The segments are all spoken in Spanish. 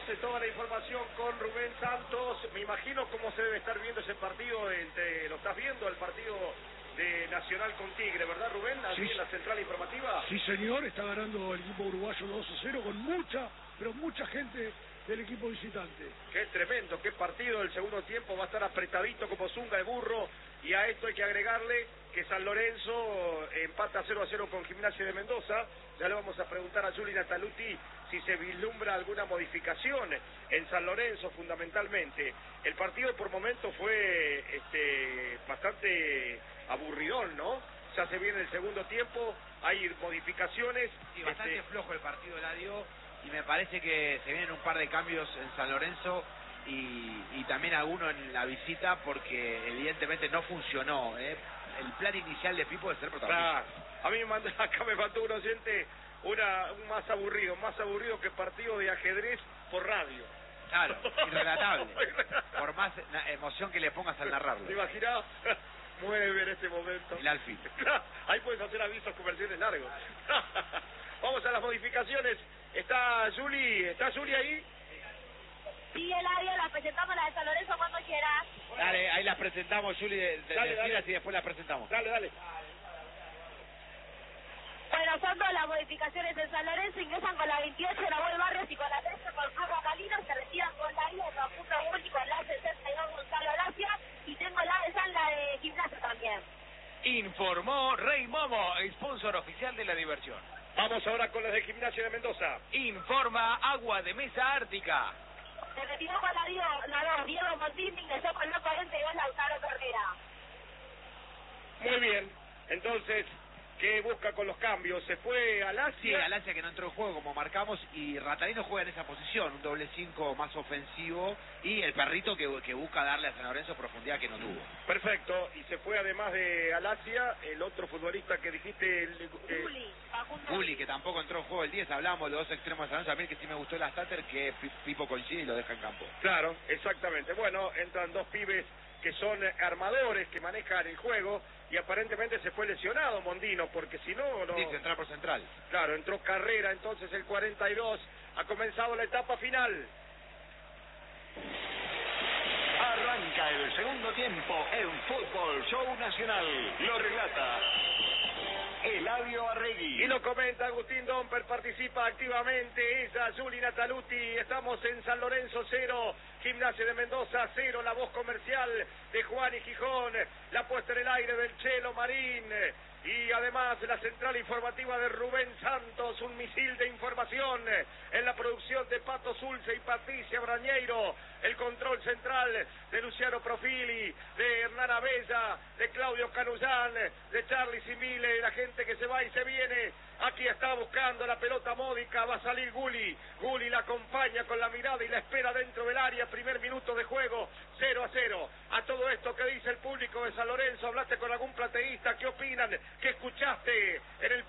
toda la información con Rubén Santos. Me imagino cómo se debe estar viendo ese partido, lo estás viendo, el partido de Nacional con Tigre, ¿verdad, Rubén? Allí en la central informativa. Sí, señor, está ganando el equipo uruguayo 2-0 con mucha, pero mucha gente del equipo visitante. Qué tremendo, qué partido del segundo tiempo, va a estar apretadito como zunga de burro, y a esto hay que agregarle que San Lorenzo empata 0-0 con Gimnasia de Mendoza. Ya le vamos a preguntar a Juli Nataluti si se vislumbra alguna modificación en San Lorenzo fundamentalmente. El partido por momentos fue bastante aburridón, ¿no? Ya se viene el segundo tiempo, hay modificaciones. Sí, bastante flojo el partido, Eladio, y me parece que se vienen un par de cambios en San Lorenzo y también alguno en la visita, porque evidentemente no funcionó, ¿eh? El plan inicial de Pipo de ser protagonista. A mí acá me mandó un oyente un más aburrido que partido de ajedrez por radio. Claro, irrelatable. Por más emoción que le pongas al narrarlo. ¿Te imaginas? Mueve en este momento. El alfil. Ahí puedes hacer avisos comerciales largos. Vamos a las modificaciones. ¿Está Juli ahí? Sí, Eladio, la presentamos la de San Lorenzo cuando quieras. Dale, ahí las presentamos, Juli, dale. Y después las presentamos. Dale. Bueno, son todas las modificaciones en San Lorenzo. Ingresan con la 28 Nahuel Barrios y con la 13 con Pablo Calino. Se retiran con la I de Facundo Bulli, con la 62 Gonzalo Gracia. Y tengo la de San, la de Gimnasia también. Informó Rey Momo, sponsor oficial de la diversión. Vamos ahora con las de Gimnasia de Mendoza. Informa Agua de Mesa Ártica. Se retiró con la 2 Diego Montini, ingresó con la 42 Lautaro Correa. Muy bien, entonces, ¿qué busca con los cambios? ¿Se fue Alacia? Sí, Alacia, que no entró en juego como marcamos, y Ratarino juega en esa posición, un doble 5 más ofensivo, y el perrito que busca darle a San Lorenzo profundidad que no tuvo. Perfecto, y se fue además de Alacia, el otro futbolista que dijiste... Bulli, que tampoco entró en juego el 10, hablamos de los dos extremos de San Lorenzo, a mí el que sí me gustó la Stater, que Pipo coincide y lo deja en campo. Claro, exactamente. Bueno, entran dos pibes que son armadores, que manejan el juego, y aparentemente se fue lesionado Mondino, porque si no... Sí, central por central. Claro, entró Carrera, entonces el 42, ha comenzado la etapa final. Arranca el segundo tiempo en Fútbol Show Nacional. Lo relata Eladio Arregui. Y lo comenta Agustín Domper, participa activamente ella, Juli Nataluti. Estamos en San Lorenzo 0, Gimnasia de Mendoza 0, la voz comercial de Juan y Gijón, la puesta en el aire del Chelo Marín. Y además la central informativa de Rubén Santos, un misil de información en la producción de Pato Zulce y Patricia Brañeiro, el control central de Luciano Profili, de Hernán Abella, de Claudio Canullán, de Charly Simile, la gente que se va y se viene. Aquí está buscando la pelota módica, va a salir Gulli la acompaña con la mirada y la espera dentro del área, primer minuto de juego, 0-0. A todo esto que dice el público de San Lorenzo, hablaste con algún plateísta, ¿qué opinan? ¿Qué escuchaste en el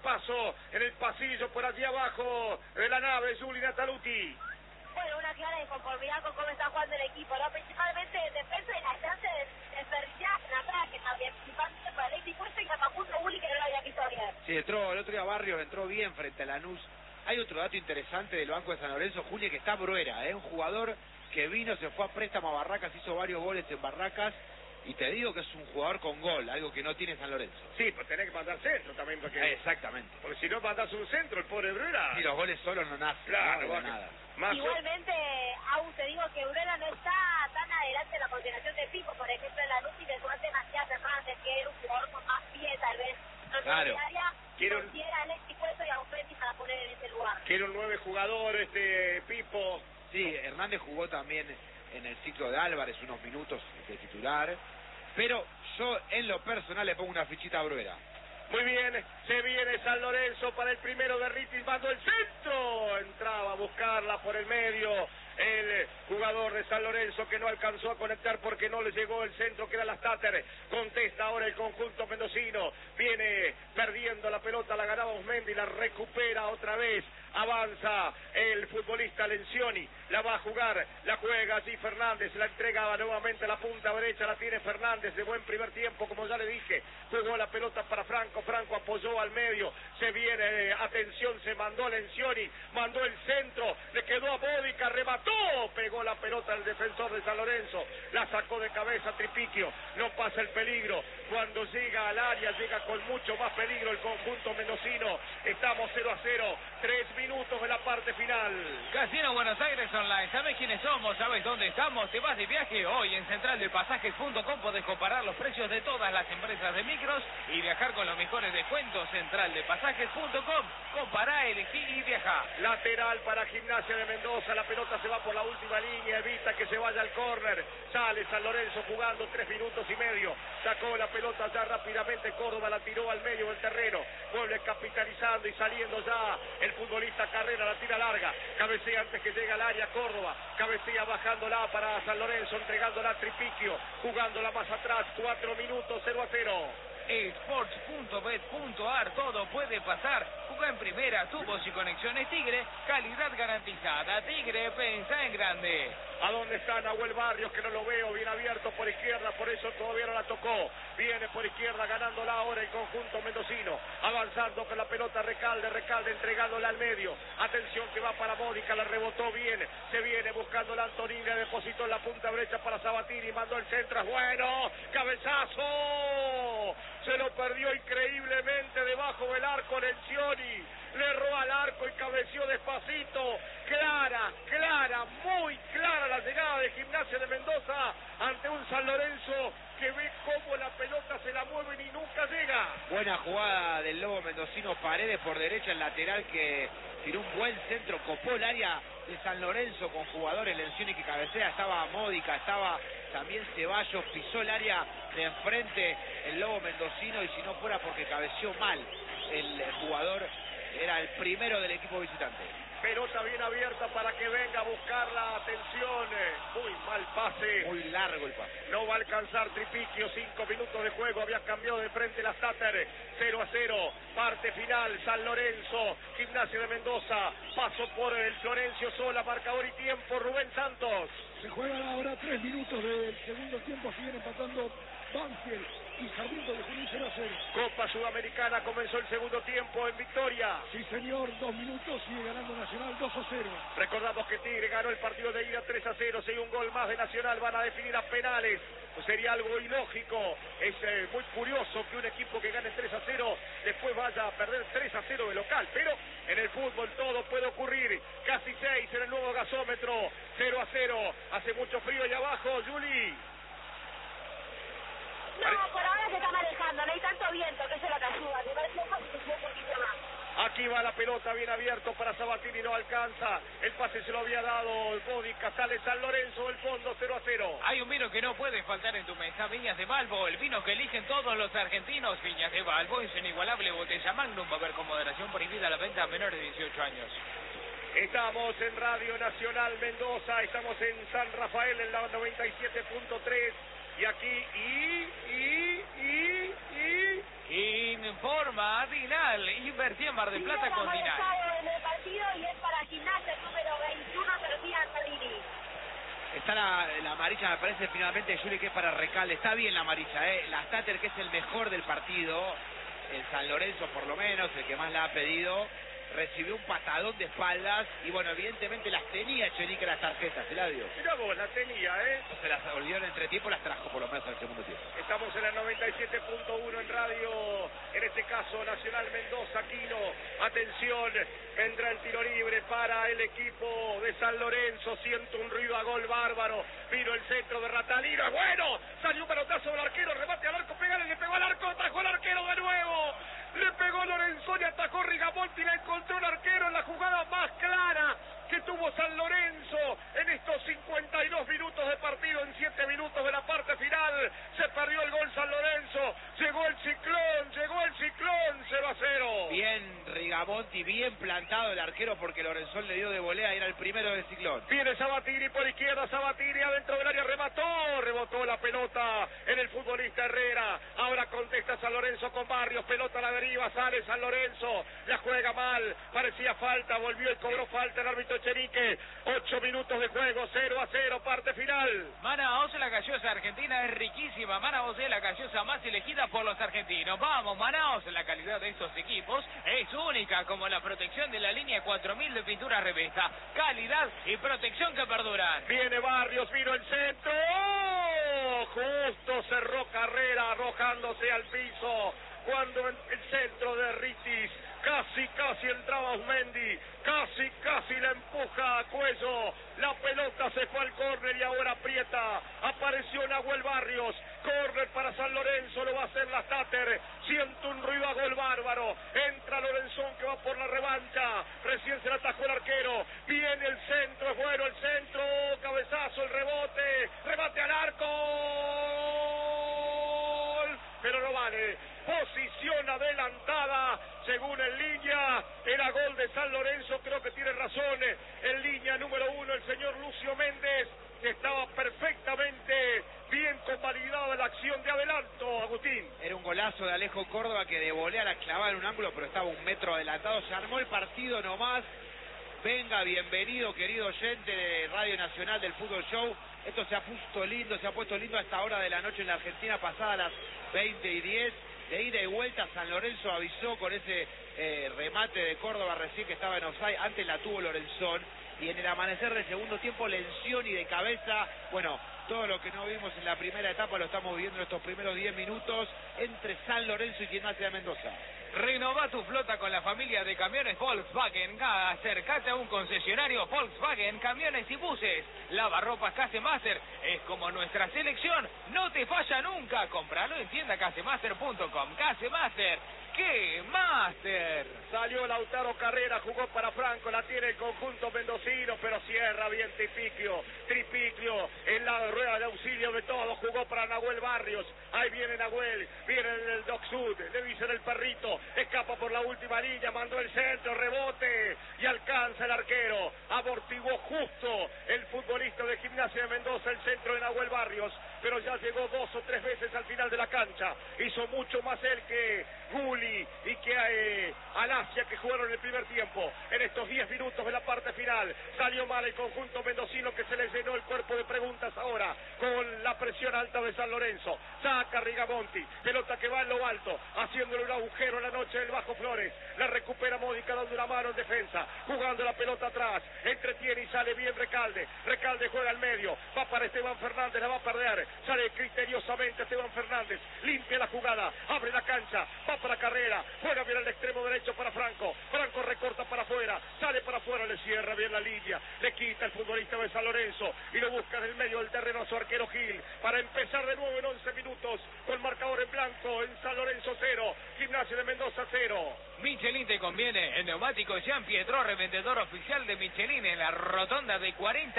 pasillo por allí abajo de la nave, Juli Nataluti? Bueno, una clara inconformidad con cómo está jugando el equipo, ¿no? Principalmente en defensa y la chance de desperdiciar en ataque también, principalmente para Alexis Puerto y Facundo Bulli, que no lo había visto bien. Sí, entró el otro día Barrios, entró bien frente a Lanús. Hay otro dato interesante del banco de San Lorenzo, Juli, que está Bruera, un jugador que vino, se fue a préstamo a Barracas, hizo varios goles en Barracas, y te digo que es un jugador con gol, algo que no tiene San Lorenzo. Sí, pues tenés que mandar centro también, porque... Exactamente. Porque si no mandas un centro, el pobre Bruera... Sí, los goles solos no nacen. Claro, no nada. Igualmente, aún te digo que Bruera no está tan adelante en la continuación de Pico, por ejemplo, en la luz y de suerte Matías Fernández, que era un jugador con más pie, tal vez. Claro. Considera a Alexis Puerto y a Auspenti para poner en ese lugar. Quiere un 9 jugador, Pipo. Sí, Hernández jugó también en el ciclo de Álvarez unos minutos de titular, pero yo en lo personal le pongo una fichita a Bruera. Muy bien, se viene San Lorenzo para el primero de Ritis, mandó el centro, entraba a buscarla por el medio el jugador de San Lorenzo, que no alcanzó a conectar porque no le llegó el centro, que era la Stater. Contesta ahora el conjunto mendocino, viene perdiendo la pelota, la ganaba Usmendi, la recupera otra vez, avanza el futbolista Lencioni, la va a jugar, la juega allí Fernández, la entregaba nuevamente a la punta derecha, la tiene Fernández, de buen primer tiempo, como ya le dije, jugó la pelota para Franco, Franco apoyó al medio, se viene, atención, se mandó Lencioni, mandó el centro, le quedó a Bódica, remató pelota el defensor de San Lorenzo, la sacó de cabeza Tripiquio, no pasa el peligro, cuando llega al área llega con mucho más peligro el conjunto mendocino. Estamos 0-0, 3 minutos de la parte final. Casino Buenos Aires Online, ¿sabes quiénes somos? ¿Sabes dónde estamos? ¿Te vas de viaje? Hoy en centraldepasajes.com podés comparar los precios de todas las empresas de micros y viajar con los mejores descuentos. Centraldepasajes.com, compará, elegí y viajá. Lateral para Gimnasia de Mendoza, la pelota se va por la última línea, evita que se vaya al córner, sale San Lorenzo jugando 3 minutos y medio, sacó la pelota ya rápidamente, Córdoba la tiró al medio del terreno, vuelve capitalizando y saliendo ya el futbolista Carrera, la tira larga, cabecea antes que llegue al área Córdoba, cabecea bajándola para San Lorenzo, entregándola a Tripiquio, jugándola más atrás, 4 minutos, 0-0. Sports.bet.ar, todo puede pasar. Juega en primera, tubos y conexiones Tigre, calidad garantizada. Tigre, pensa en grande. ¿A dónde está Nahuel Barrios? Que no lo veo, bien abierto por izquierda, por eso todavía no la tocó. Viene por izquierda, ganándola ahora el conjunto mendocino. Avanzando con la pelota Recalde entregándola al medio. Atención que va para Mónica, la rebotó bien. Se viene buscando la Antonina, depositó en la punta derecha para Sabatini, mandó el centro, es bueno. ¡Cabezazo! Se lo perdió increíblemente debajo del arco Lencioni. Le erró al arco y cabeció despacito. Clara, muy clara la llegada de Gimnasia de Mendoza ante un San Lorenzo que ve cómo la pelota se la mueven y nunca llega. Buena jugada del Lobo mendocino, Paredes por derecha, el lateral que tiró un buen centro, copó el área de San Lorenzo con jugadores, Lencioni que cabecea, estaba Módica, estaba también Ceballos, pisó el área de enfrente el Lobo mendocino y si no fuera porque cabeció mal el jugador, era el primero del equipo visitante. Pelota bien abierta para que venga a buscar la atención. Muy mal pase. Muy largo el pase. No va a alcanzar Tripiquio. 5 minutos de juego. Había cambiado de frente la Stater. 0-0. Parte final. San Lorenzo. Gimnasia de Mendoza. Paso por el Florencio Sola. Marcador y tiempo. Rubén Santos. Se juegan ahora 3 minutos del segundo tiempo. Siguen empatando Banfield y Sarmiento de Junín 0-0. Copa Sudamericana. Comenzó el segundo tiempo en victoria. Sí, señor. 2 minutos. Sigue ganando Nacional 2-0. Recordamos que Tigre ganó el partido de ida 3-0. Si hay un gol más de Nacional van a definir a penales. Sería algo ilógico. Es muy curioso que un equipo que gane 3-0 después vaya a perder 3-0 de local. Pero en el fútbol todo puede ocurrir. Casi 6 en el nuevo gasómetro. 0-0. Hace mucho frío allá abajo, Juli. No, por ahora se está manejando, no hay tanto viento, que eso es lo que ayuda. Me parece un poquito más. Aquí va la pelota bien abierto para Sabatini, no alcanza. El pase se lo había dado Módica, sale San Lorenzo del fondo, 0-0. Hay un vino que no puede faltar en tu mesa, Viñas de Balbo, el vino que eligen todos los argentinos. Viñas de Balbo es una inigualable botella Magnum, va a haber con moderación, prohibida la venta a menores de 18 años. Estamos en Radio Nacional Mendoza, estamos en San Rafael en la 97.3 y aquí Informa Dinal, invertí en Mar del Plata con Dinal. En el partido y es para Gimnasia número 21, Sergio Salini. Está la amarilla, me parece finalmente, Juli, que es para Recalde. Está bien la amarilla, La Stater, que es el mejor del partido, el San Lorenzo por lo menos, el que más la ha pedido, recibió un patadón de espaldas y bueno, evidentemente las tenía Echenique las tarjetas, Eladio. Mirá vos, las tenía, No se las olvidó en entretiempo, las trajo por lo menos al segundo tiempo. Estamos en la 97.1 en radio, en este caso Nacional Mendoza, Quino. Atención, vendrá el tiro libre para el equipo de San Lorenzo. Siento un ruido a gol bárbaro. Vino el centro de Ratalino, bueno, salió un pelotazo del arquero, remate al arco, pegale, le pegó al arco, atajó al arquero de nuevo. Le pegó Lorenzoni, atajó Rigamonti, la encontró el arquero en la jugada más clara que tuvo San Lorenzo en estos 52 minutos de partido, en 7 minutos de la parte final. Se perdió el gol San Lorenzo, llegó el ciclón, 0-0. Bien Rigamonti, bien plantado el arquero porque Lorenzoni le dio de volea y era el primero del ciclón. Viene Sabatini por izquierda, Sabatini adentro del área, rebotó la pelota en el futbolista Herrera. Ahora contesta San Lorenzo con Barrios, pelota a la deriva, sale San Lorenzo, la juega mal, parecía falta, volvió y cobró falta el árbitro Echenique. 8 minutos de juego, 0-0, parte final. Manaos, la gaseosa argentina es riquísima. Manaos es la gaseosa más elegida por los argentinos. Vamos, Manaos, la calidad de estos equipos es única, como la protección presentación de la línea 4000 de pintura Revesta. Calidad y protección que perduran. Viene Barrios, vino el centro. ¡Oh! Justo cerró Carrera arrojándose al piso. Cuando en el centro de Ritis casi entraba Osmendi, casi la empuja a cuello, la pelota se fue al córner y ahora aprieta, apareció Nahuel Barrios, córner para San Lorenzo, lo va a hacer la Tater, siente un ruido a gol bárbaro, entra Lorenzón que va por la revancha, recién se la atajó el arquero, viene el centro, es bueno el centro, cabezazo, el rebote, remate al arco, pero no vale. Posición adelantada, según en línea, era gol de San Lorenzo, creo que tiene razón, en línea número 1 el señor Lucio Méndez, que estaba perfectamente bien convalidada la acción de adelanto, Agustín. Era un golazo de Alejo Córdoba que de volea la clavaba en un ángulo, pero estaba 1 metro adelantado, se armó el partido nomás. Venga, bienvenido querido oyente de Radio Nacional del Fútbol Show. Esto se ha puesto lindo, se ha puesto lindo a esta hora de la noche en la Argentina, pasada las 20:10. De ida y vuelta, San Lorenzo avisó con ese remate de Córdoba recién que estaba en offside, antes la tuvo Lorenzón, y en el amanecer del segundo tiempo, Lencioni de cabeza, bueno, todo lo que no vimos en la primera etapa lo estamos viendo en estos primeros 10 minutos entre San Lorenzo y Gimnasia de Mendoza. Renová tu flota con la familia de camiones Volkswagen. Acércate a un concesionario Volkswagen, camiones y buses. Lavarropas Casemaster es como nuestra selección. No te falla nunca. Compralo en tienda casemaster.com. Casemaster. ¡Qué Master! Salió Lautaro Carrera, jugó para Franco, la tiene el conjunto mendocino, pero cierra bien Tripicchio, en la rueda de auxilio de todos, jugó para Nahuel Barrios, ahí viene Nahuel, viene el Doc Sud, le dicen el perrito, escapa por la última línea, mandó el centro, rebote, y alcanza el arquero, amortiguó justo el futbolista de Gimnasia de Mendoza, el centro de Nahuel Barrios, pero ya llegó 2 o 3 veces al final de la cancha, hizo mucho más él que Gulli y que Alasia, que jugaron el primer tiempo. En estos 10 minutos de la parte final salió mal el conjunto mendocino, que se le llenó el cuerpo de preguntas ahora con la presión alta de San Lorenzo. Saca Rigamonti, pelota que va en lo alto, haciéndole un agujero en la noche del Bajo Flores, la recupera Módica dando una mano en defensa, jugando la pelota atrás, entretiene y sale bien Recalde juega al medio, va para Esteban Fernández, la va a perder, sale criteriosamente Esteban Fernández, limpia la jugada, abre la cancha, va para Carrera, juega bien al extremo derecho para Franco recorta para afuera, sale para afuera, le cierra bien la línea, le quita el futbolista de San Lorenzo y lo busca en el medio del terreno a su arquero Gil, para empezar de nuevo en 11 minutos, con marcador en blanco, en San Lorenzo 0, Gimnasia de Mendoza 0. Michelin te conviene, el neumático Jean Pietro, revendedor oficial de Michelin en la rotonda de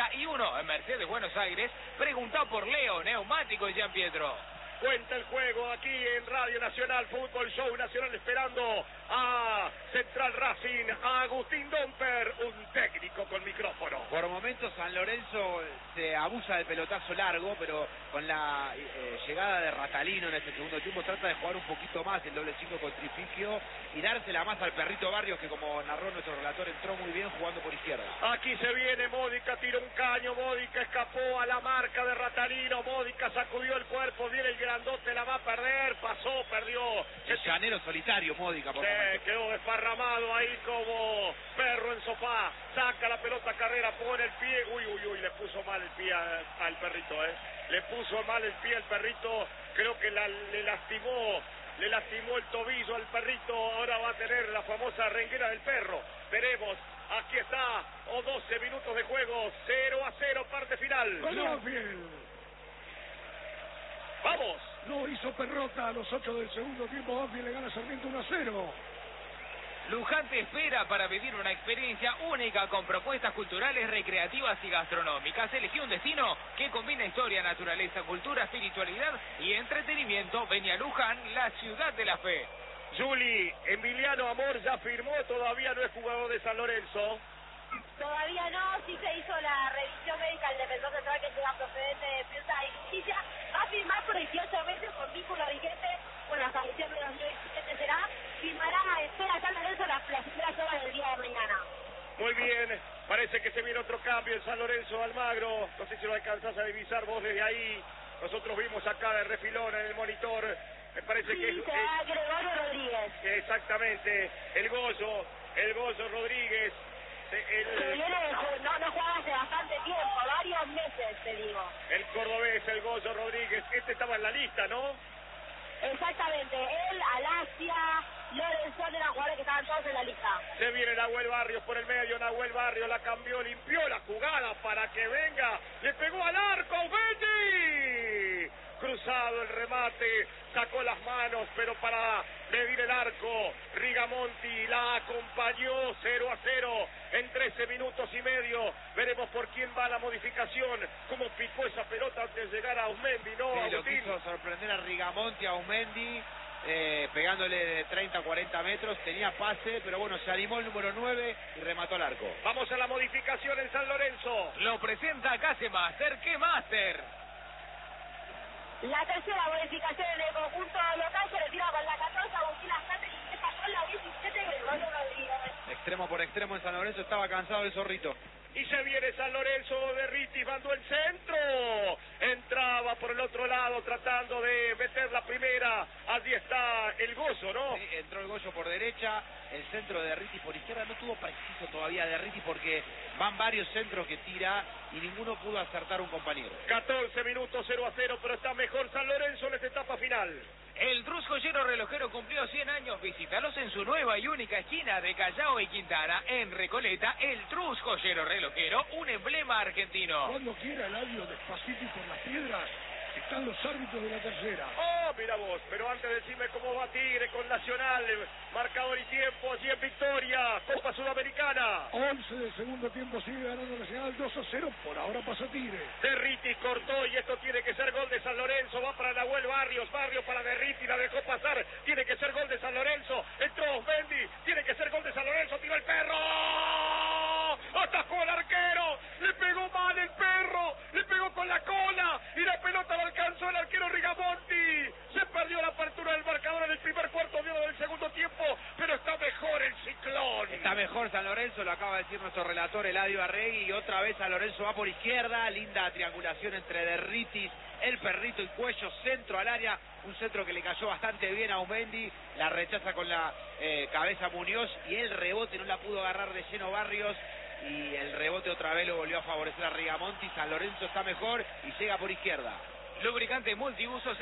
41 en Mercedes, Buenos Aires. Preguntá por Leo, neumático Jean Pietro. Cuenta el juego aquí en Radio Nacional, Fútbol Show Nacional, esperando a Central Racing, a Agustín Domper, un técnico con micrófono. Por momentos San Lorenzo se abusa del pelotazo largo, pero con la llegada de Ratalino en este segundo tiempo trata de jugar un poquito más el doble 5 con Tripicchio y dársela más al perrito Barrios, que como narró nuestro relator entró muy bien jugando por izquierda. Aquí se viene Módica, tiró un caño, Módica escapó a la marca de Ratalino, Módica sacudió el cuerpo, viene el grandote, la va a perder, pasó, perdió. El llanero solitario, Módica, por momento. Quedó desparramado ahí como perro en sofá, saca la pelota Carrera, pone el pie, uy, le puso mal el pie al perrito, le puso mal el pie al perrito, creo que le lastimó el tobillo al perrito, ahora va a tener la famosa renguera del perro, veremos. Aquí está, 12 minutos de juego, 0-0, parte final. ¡Vamos! No hizo Perrota a los 8 del segundo tiempo. Banfield le gana a Sarmiento 1-0. Luján te espera para vivir una experiencia única con propuestas culturales, recreativas y gastronómicas. Elegí un destino que combina historia, naturaleza, cultura, espiritualidad y entretenimiento. Ven a Luján, la ciudad de la fe. Juli, Emiliano Amor ya firmó, todavía no es jugador de San Lorenzo. Todavía no, sí se hizo la revisión médica al defensor central que llega procedente de Defensa y Justicia. Va a firmar por 18 meses con vínculo vigente, bueno, hasta diciembre de 2017 será. Firmará, espera San Lorenzo las primeras horas del día de mañana. Muy bien, parece que se viene otro cambio en San Lorenzo. Almagro, no sé si lo alcanzás a divisar vos desde ahí. Nosotros vimos acá de refilón en el monitor. Me parece sí, que se va Gregorio Rodríguez. Exactamente, el Goyo el Goyo Rodríguez. No jugaba hace bastante tiempo, varios meses, te digo. El cordobés, el Goyo Rodríguez, este estaba en la lista, ¿no? Exactamente, él, Alasia, Lorenzón eran jugadores que estaban todos en la lista. Se viene Nahuel Barrios por el medio, Nahuel Barrios la cambió, limpió la jugada para que venga, le pegó al arco, Betty. Cruzado el remate, sacó las manos, pero para medir el arco, Rigamonti la acompañó 0-0 en 13 minutos y medio. Veremos por quién va la modificación, cómo picó esa pelota antes de llegar a Aumendi, ¿no? Sí, lo Agustín. quiso sorprender a Rigamonti, a Aumendi, pegándole de 30 a 40 metros, tenía pase, pero bueno, se animó el número 9 y remató al arco. Vamos a la modificación en San Lorenzo. Lo presenta Case Master. ¿Qué Master? La tercera modificación en el conjunto local se retira con la 14, Agustín Ascante, y empieza con la 17, Gregorio Rodríguez. Extremo por extremo en San Lorenzo, estaba cansado el zorrito. Y se viene San Lorenzo, de Ritis mandó el centro. Entraba por el otro lado tratando de meter la primera. Allí está el Gozo, ¿no? Sí, entró el Goyo por derecha, el centro de Derriti por izquierda. No tuvo preciso todavía Derriti porque van varios centros que tira y ninguno pudo acertar un compañero. 14 minutos 0-0, pero está mejor San Lorenzo en esta etapa final. El Trus Joyero Relojero cumplió 100 años. Visítalos en su nueva y única esquina de Callao y Quintana, en Recoleta. El Trus Joyero Relojero, un emblema argentino. Cuando quiera, Eladio, despacito y por las piedras, están los árbitros de la tercera. Oh, mira vos, pero antes decime cómo va Tigre con Nacional. Marcador y tiempo allí en Victoria, Copa Sudamericana. 11 del segundo tiempo, sigue ganando Nacional 2-0, por ahora pasa Tigre. Derriti cortó y esto tiene que ser gol de San Lorenzo. Va para Nahuel Barrios, Barrios para Derriti, la dejó pasar. Tiene que ser gol de San Lorenzo. Entró Osmendi, tiene que ser gol de San Lorenzo. Tiró el perro. Atajó el arquero. Le pegó mal el perro. Le pegó con la cola. Y la pelota la alcanzó el arquero Rigamonti. Se perdió la apertura del marcador en el primer cuarto del segundo tiempo. Pero está mejor el Ciclón. Está mejor San Lorenzo, lo acaba de decir nuestro relator Eladio Arregui, y otra vez San Lorenzo va por izquierda, linda triangulación entre Derritis, el perrito y Cuello, centro al área, un centro que le cayó bastante bien a Aumendi, la rechaza con la cabeza Muñoz y el rebote no la pudo agarrar de lleno Barrios y el rebote otra vez lo volvió a favorecer a Rigamonti. San Lorenzo está mejor y llega por izquierda. Lubricante multiuso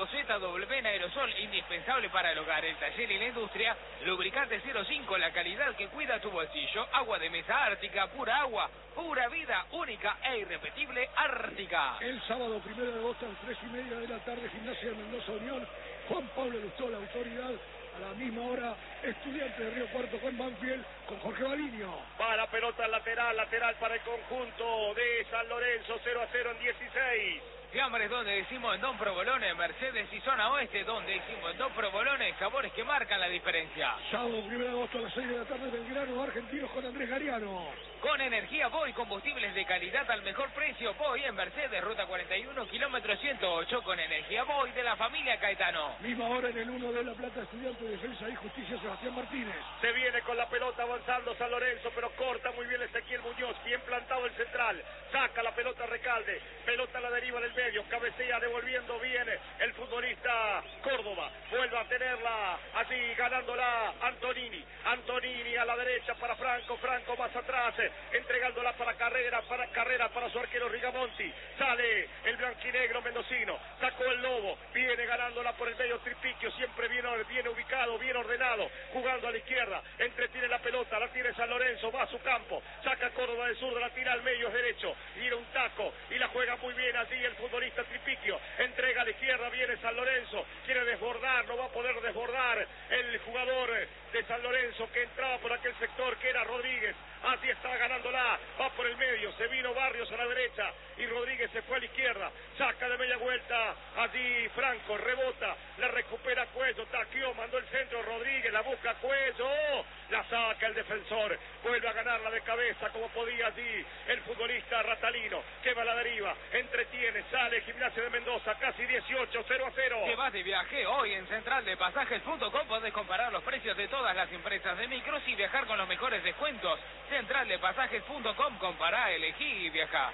05ZW en aerosol, indispensable para el hogar, el taller y la industria. Lubricante 05, la calidad que cuida tu bolsillo. Agua de mesa Ártica, pura agua, pura vida, única e irrepetible Ártica. El sábado 1 de agosto a las 3:30 de la tarde, Gimnasia de Mendoza Unión. Juan Pablo Lustó, la autoridad. A la misma hora, Estudiantes de Río Cuarto con Banfield, con Jorge Baliño. Va la pelota lateral para el conjunto de San Lorenzo, 0-0 en 16. Fiambres donde decimos en Don Provolone, Mercedes y Zona Oeste donde decimos en Don Provolone, sabores que marcan la diferencia. Sábado 1 de agosto a las 6 de la tarde, Belgrano, Argentinos con Andrés Gariano. Con energía Boy, combustibles de calidad al mejor precio. Boy en Mercedes, ruta 41, kilómetro 108, con energía Boy de la familia Caetano. Misma hora en el 1 de La Plata, Estudiantes de Defensa y Justicia, Sebastián Martínez. Se viene con la pelota avanzando San Lorenzo, pero corta muy bien Ezequiel Muñoz, bien plantado el central. Saca la pelota Recalde, pelota a la deriva del medio, cabecea devolviendo bien el futbolista Córdoba. Vuelve a tenerla allí ganándola Antonini. Antonini a la derecha para Franco, Franco más atrás, entregándola para Carrera para su arquero Rigamonti. Sale el blanquinegro mendocino, sacó el Lobo, viene ganándola por el medio Tripiquio, siempre bien ubicado, bien ordenado, jugando a la izquierda, entretiene la pelota, la tiene San Lorenzo, va a su campo, saca Córdoba del sur, la tira al medio, es derecho, tira un taco y la juega muy bien allí el futbolista Tripiquio, entrega a la izquierda, viene San Lorenzo, quiere desbordar, no va a poder desbordar el jugador de San Lorenzo que entraba por aquel sector que era Rodríguez. Así está ganándola, va por el medio, se vino Barrios a la derecha y Rodríguez se fue a la izquierda, saca de media vuelta, allí Franco, rebota, la recupera Cuello, taqueó, mandó el centro, Rodríguez, la busca Cuello, la saca el defensor, vuelve a ganarla de cabeza como podía allí el futbolista Ratalino, que va a la deriva, entretiene, sale Gimnasia de Mendoza, casi 18, 0-0. Te vas de viaje hoy en centraldepasajes.com, podés comparar los precios de todas las empresas de micros y viajar con los mejores descuentos. Centraldepasajes.com, compará, elegí y viajá.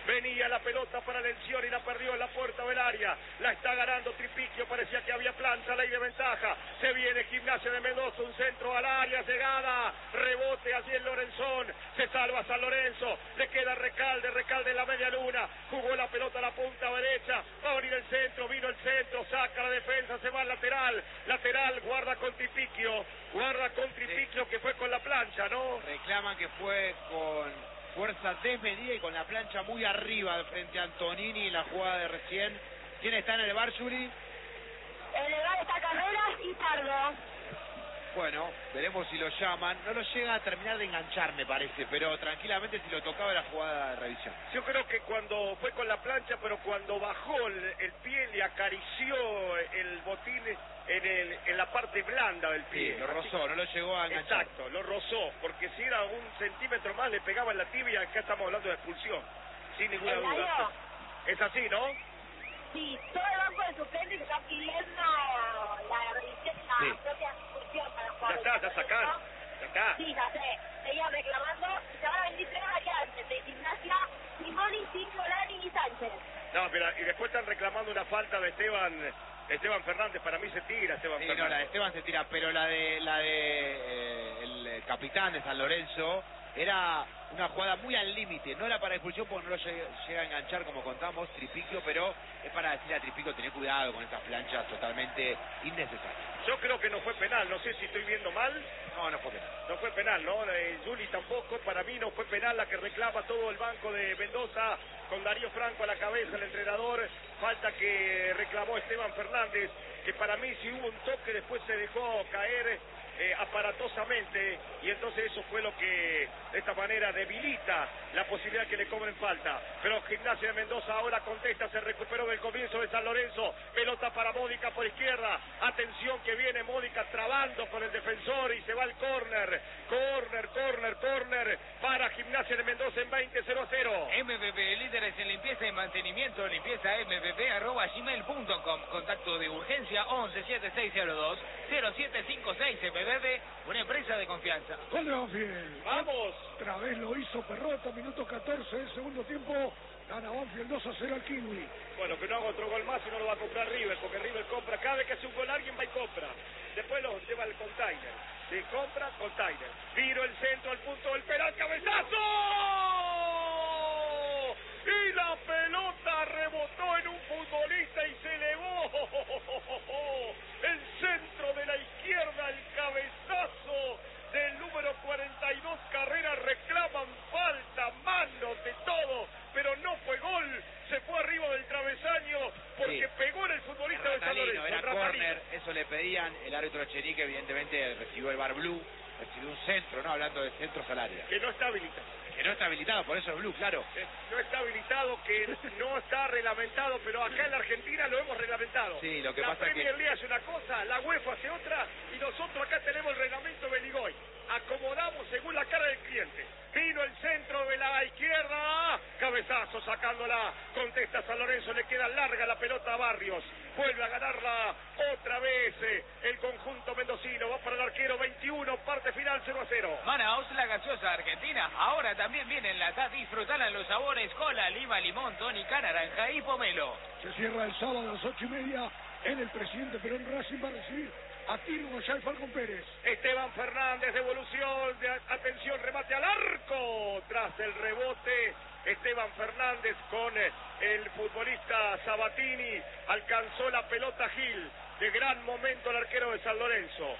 Venía la pelota para Lencioni y la perdió en la puerta del área. La está ganando Tripiquio, parecía que había plancha, ley de ventaja. Se viene Gimnasia de Mendoza, un centro al área, llegada, rebote allí en Lorenzón. Se salva San Lorenzo, le queda Recalde en la media luna. Jugó la pelota a la punta derecha, va a venir el centro, vino el centro, saca la defensa, se va al lateral. Lateral, guarda con Tripiquio que fue con la plancha, ¿no? Reclaman que fue con fuerza desmedida y con la plancha muy arriba frente a Antonini en la jugada de recién. ¿Quién está en el bar, Juli? En el bar está Carreras y Pardo. Bueno, veremos si lo llaman. No lo llega a terminar de enganchar, me parece, pero tranquilamente si lo tocaba la jugada de revisión. Yo creo que cuando fue con la plancha, pero cuando bajó el pie le acarició el botín en la parte blanda del pie. Sí, lo rozó, no lo llegó a enganchar. Exacto, lo rozó, porque si era un centímetro más le pegaba en la tibia. Acá estamos hablando de expulsión, sin ninguna duda. Es así, ¿no? Sí, todo el banco de suplentes está pidiendo la revisión y la propia expulsión para jugar. Ya sacaron. Ya está. Sí, ya sé. Seguían reclamando y se van a venir 3 variantes de Gimnasia, Simoni, Solani y Sánchez. No, pero y después están reclamando una falta de Esteban Fernández. Para mí se tira Esteban Fernández. No, la de Esteban se tira, pero la de el capitán de San Lorenzo era una jugada muy al límite. No era para expulsión porque no lo llega a enganchar como contamos Tripiquio, pero es para decirle a Tripiquio tener cuidado con estas planchas totalmente innecesarias. Yo creo que no fue penal, no sé si estoy viendo mal. No fue penal. No fue penal, ¿no? Juli tampoco, para mí no fue penal la que reclama todo el banco de Mendoza, con Darío Franco a la cabeza, el entrenador. Falta que reclamó Esteban Fernández, que para mí si hubo un toque después se dejó caer aparatosamente, y entonces eso fue lo que de esta manera debilita la posibilidad que le cobren falta. Pero Gimnasia de Mendoza ahora contesta, se recuperó del comienzo de San Lorenzo, pelota para Módica por izquierda, atención que viene Módica trabando con el defensor y se va al córner, para Gimnasia de Mendoza en 20-0-0. MBB, líderes en limpieza y mantenimiento, limpiezambb@gmail.com. Contacto de urgencia 117602 0756. MBB, una empresa de confianza. Gol de Banfield. ¡Vamos! Otra vez lo hizo Perrota, minuto 14 del segundo tiempo. Gana Banfield 2-0 al Kiwi. Bueno, que no haga otro gol más y no lo va a comprar River, porque River compra, cada vez que hace un gol alguien va y compra. Después lo lleva al container. Se compra container. Tiro el centro al punto del penal, cabezazo. Y la pelota rebotó en un futbolista y se elevó. El centro de la izquierda, el cabezazo del número 42, Carreras, reclaman falta, manos, de todo, pero no fue gol, se fue arriba del travesaño porque pegó en el futbolista de San Lorenzo. Era córner, eso le pedían, el árbitro Chenique evidentemente recibió el bar blue, recibió un centro, ¿no? Hablando de centros al área. Que no está habilitado. Que no está habilitado, por eso es blue, claro. No está habilitado, que no está reglamentado, pero acá en la Argentina lo hemos reglamentado. Sí, lo que la pasa es que Premier League hace una cosa, la UEFA hace otra, y nosotros acá tenemos el reglamento Beligoy. Acomodamos según la cara del cliente. Vino el centro de la izquierda, cabezazo sacándola, contesta San Lorenzo, le queda larga la pelota a Barrios, vuelve a ganarla otra vez el conjunto mendocino, va para el arquero 21, parte final 0-0. Manaos, la gaseosa argentina, ahora también viene en lata, disfrutala en los sabores cola, lima, limón, tónica, naranja y pomelo. Se cierra el sábado a las 8:30 en el Presidente Perón. Racing va a recibir a Tiro Goyal Falcón Pérez. Esteban Fernández, devolución, atención, remate al arco, tras el rebote, Esteban Fernández con el futbolista Sabatini, alcanzó la pelota Gil, de gran momento el arquero de San Lorenzo.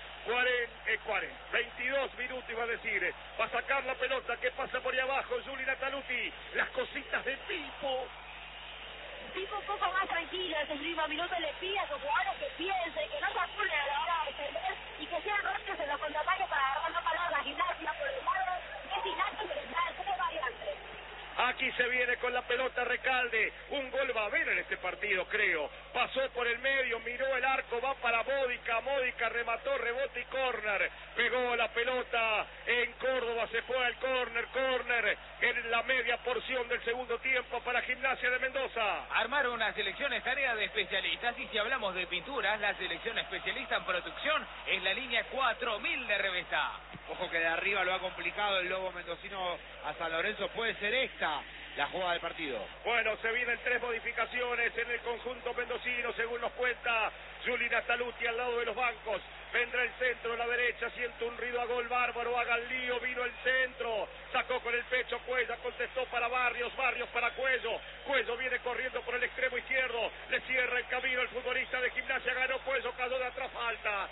22 minutos iba a decir, va a sacar la pelota, que pasa por ahí abajo, Juli Nataluti, las cositas de Pipo. Pipo un poco más tranquilo, ese último minuto le pide a sus jugadores que piensen, que no se apuren a la hora de defender y que sean rápidos en los contraataques para agarrar la palabra. Gimnasia por el lado de Gimnasia, que está en 3 variantes. Aquí se viene con la pelota Recalde, un gol va a haber en este partido, creo. Pasó por el medio, miró el arco, va para Módica, Módica remató, rebote y córner. Pegó la pelota en Córdoba, se fue al córner en la media porción del segundo tiempo para Gimnasia de Mendoza. Armar una selección es tarea de especialistas, y si hablamos de pinturas, la selección especialista en producción es la línea 4000 de Revesta. Ojo que de arriba lo ha complicado el lobo mendocino a San Lorenzo, puede ser esta la jugada del partido. Bueno, se vienen 3 modificaciones en el conjunto mendocino, según nos cuenta Juli Nastaluti al lado de los bancos. Vendrá el centro a la derecha, siente un ruido a gol bárbaro, haga el lío, vino el centro, sacó con el pecho Cuello, contestó para Barrios, Barrios para Cuello, Cuello viene corriendo por el extremo izquierdo, le cierra el camino el futbolista de Gimnasia, ganó Cuello, cayó de atrás, falta,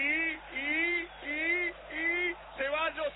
Ceballos,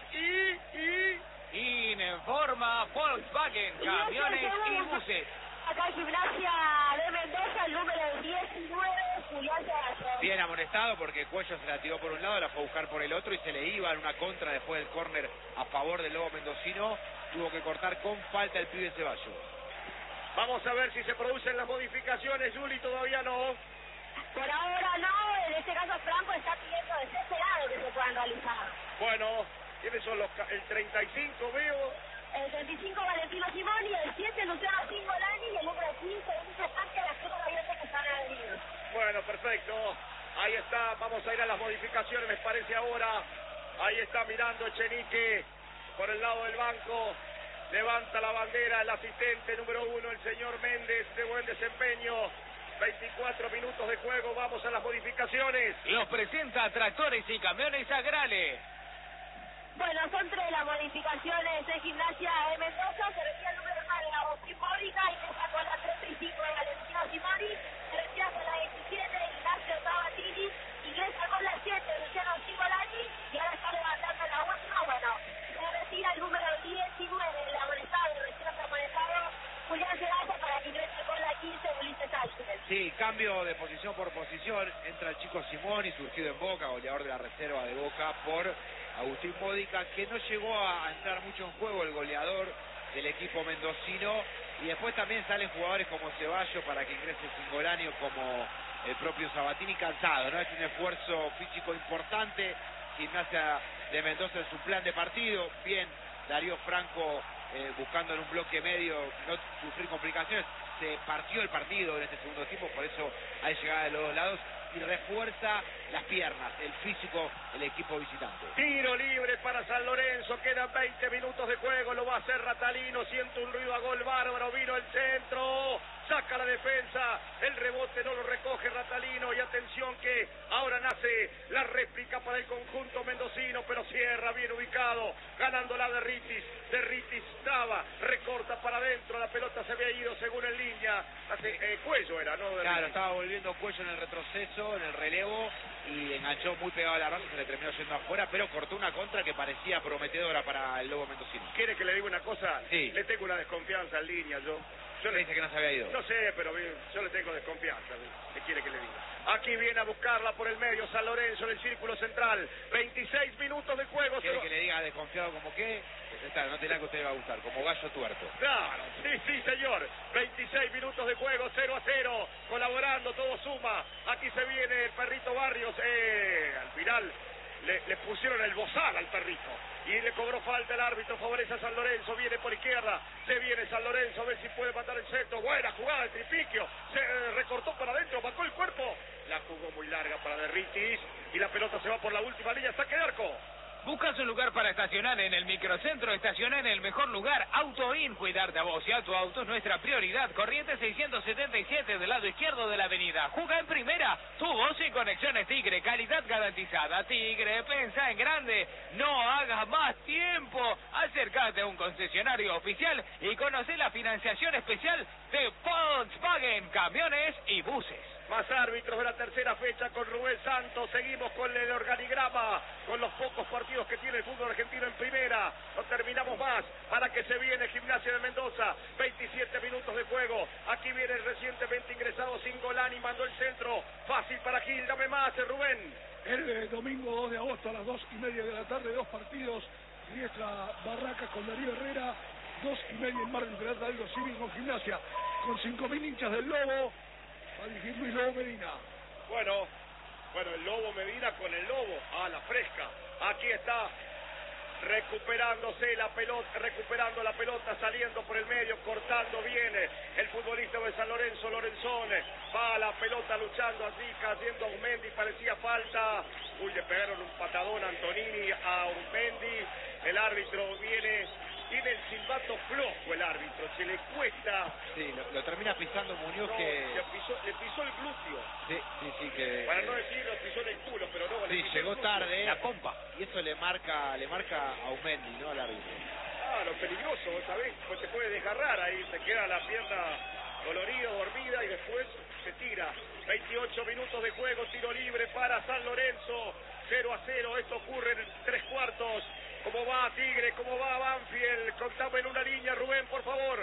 Informa Volkswagen, camiones y buses. Acá en Gimnasia de Mendoza, el número 19, Julián Ceballos. Bien amonestado porque Cuello se la tiró por un lado, la fue a buscar por el otro y se le iba en una contra después del córner a favor del Lobo mendocino. Tuvo que cortar con falta el pibe Ceballos. Vamos a ver si se producen las modificaciones, Juli, todavía no. Por ahora no, en este caso Franco está pidiendo desesperado que se puedan realizar. Bueno, ¿quiénes son el 35 veo? El 35 Valentino Simoni, el 7 Luciano Cingolani y el número 15 Ulises Sánchez, las cuatro abiertas que están adheridos. Bueno, perfecto. Ahí está, vamos a ir a las modificaciones, me parece ahora. Ahí está mirando Echenique por el lado del banco. Levanta la bandera el asistente número 1, el señor Méndez, de buen desempeño. 24 minutos de juego, vamos a las modificaciones. Los presenta Tractores y Camiones Agrale. Bueno, son 3 las modificaciones de Gimnasia de Mendoza. Se retira el número 9 de Agustín Mórica, ingresa con la 35 de Valentino Simoni, se retira con la 17 de Ignacio Sabatini, ingresa con la 7 de Luciano Cingolani y ahora está levantando la última. Bueno, se retira el número 19 del amonestado, recién amonestado Julián Ceballos para que ingrese con la 15 Ulises Sánchez. Sí, cambio de posición por posición. Entra el chico Simoni, surgido en Boca, goleador de la reserva de Boca, por Agustín Módica, que no llegó a entrar mucho en juego, el goleador del equipo mendocino. Y después también salen jugadores como Ceballos para que ingrese Cingolani o como el propio Sabatini, cansado, ¿no? Es un esfuerzo físico importante. Gimnasia de Mendoza en su plan de partido. Bien, Darío Franco buscando en un bloque medio no sufrir complicaciones. Se partió el partido en este segundo tiempo, por eso hay llegada de los dos lados y refuerza las piernas, el físico, el equipo visitante. Tiro libre para San Lorenzo, quedan 20 minutos de juego, lo va a hacer Ratalino, siente un ruido a gol bárbaro, vino el centro, saca la defensa, el rebote no lo recoge Ratalino y atención que ahora nace la réplica para el conjunto mendocino, pero cierra bien ubicado, ganando la de Ritis traba, recorta para adentro, la pelota se había ido según en línea, Cuello era, ¿no? Claro, estaba volviendo Cuello en el retroceso, en el relevo, y enganchó muy pegado a la raza, se le terminó yendo afuera, pero cortó una contra que parecía prometedora para el Lobo mendocino. ¿Quiere que le diga una cosa? Sí. Le tengo una desconfianza en línea, yo le dice que no se había ido. No sé, pero yo le tengo desconfianza. ¿Qué quiere que le diga? Aquí viene a buscarla por el medio San Lorenzo en el círculo central. 26 minutos de juego. ¿Quiere que le diga desconfiado como qué? No te la que a usted le va a gustar, como gallo tuerto. Claro, sí, señor. 26 minutos de juego, 0-0. Colaborando, todo suma. Aquí se viene el perrito Barrios. Al final le pusieron el bozal al perrito. Y le cobró falta el árbitro, favorece a San Lorenzo, viene por izquierda, se viene San Lorenzo, a ver si puede matar el centro, buena jugada de Tripiquio, se recortó para adentro, bajó el cuerpo, la jugó muy larga para Derritis, y la pelota se va por la última línea, saque de arco. ¿Buscas un lugar para estacionar en el microcentro? Estaciona en el mejor lugar, AutoIn. Cuidarte a vos y a tu auto es nuestra prioridad. Corriente 677 del lado izquierdo de la avenida. Juga en primera, tu voz y conexiones Tigre, calidad garantizada. Tigre, pensa en grande, no hagas más tiempo. Acércate a un concesionario oficial y conoce la financiación especial de Volkswagen, camiones y buses. Más árbitros de la tercera fecha con Rubén Santos. Seguimos con el organigrama, con los pocos partidos que tiene el fútbol argentino en primera. No terminamos más para que se viene Gimnasia de Mendoza. 27 minutos de juego. Aquí viene el recientemente ingresado Cingolani, mandó el centro. Fácil para Gil, dame más, Rubén. El domingo 2 de agosto a las 2:30 de la tarde, 2 partidos. Riestra Barracas con Darío Herrera. 2:30 en Mar del Plata, Aldo Civil con Gimnasia. Con 5.000 hinchas del Lobo. Va a dirigir Luis Lobo Medina. Bueno, el Lobo Medina con el Lobo. La fresca. Aquí está recuperándose la pelota, recuperando la pelota, saliendo por el medio, cortando bien el futbolista de San Lorenzo, Lorenzón. Va a la pelota luchando así, cayendo a Urmendi, parecía falta. Le pegaron un patadón a Antonini, a Urmendi. El árbitro viene tiene el silbato flojo el árbitro, se le cuesta. Sí, lo termina pisando Muñoz, No, que... le pisó el glúteo. Sí, que... Para no decir, lo pisó en el culo, pero no. Sí, le pisó llegó el glúteo. tarde. La pompa. Y eso le marca a Aumendi, ¿no? Al árbitro. Claro, peligroso, vos sabés, pues te puede desgarrar ahí, se queda la pierna dolorida, dormida y después se tira. 28 minutos de juego, tiro libre para San Lorenzo, 0-0, esto ocurre en 3 cuartos. ¿Cómo va Tigre? ¿Cómo va Banfield? Contame en una línea, Rubén, por favor.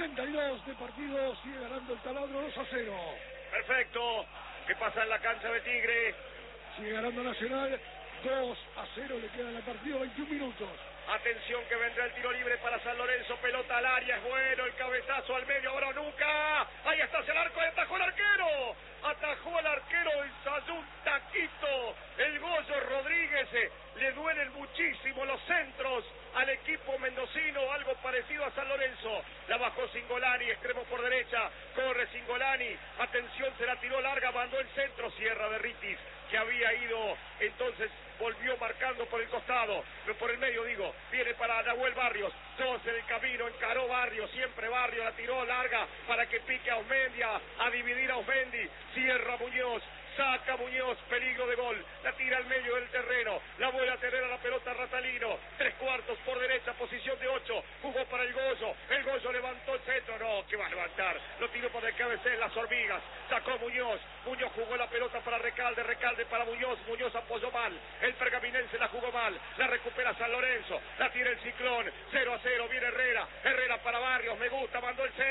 72 de partido, sigue ganando el Taladro 2-0. Perfecto. ¿Qué pasa en la cancha de Tigre? Sigue ganando Nacional 2-0, le queda en el partido 21 minutos. Atención que vendrá el tiro libre para San Lorenzo, pelota al área, es bueno, el cabezazo al medio, ahora nunca. Ahí está el arco, atajó el arquero. Atajó el arquero, ensayó un taquito. El Goyo Rodríguez, le duelen muchísimo los centros al equipo mendocino, algo parecido a San Lorenzo. La bajó Cingolani, extremo por derecha, corre Cingolani. Atención, se la tiró larga, mandó el centro, cierra Berritis, que había ido, entonces volvió marcando por el costado, por el medio digo, viene para Nahuel Barrios, 2 en el camino, encaró Barrios, siempre Barrios, la tiró larga para que pique a Osmendia, a dividir a Osmendi, cierra Muñoz, saca Muñoz, peligro de gol, la tira al medio del terreno, la vuelve a tener a la pelota Ratalino, 3 cuartos por derecha, posición de 8, jugó para el Goyo levantó el centro, no, que va a levantar, lo tiró para el cabecero, las hormigas, sacó Muñoz jugó la pelota para Recalde para Muñoz apoyó mal, el pergaminense la jugó mal, la recupera San Lorenzo, la tira el Ciclón, 0-0, viene Herrera para Barrios, me gusta, mandó el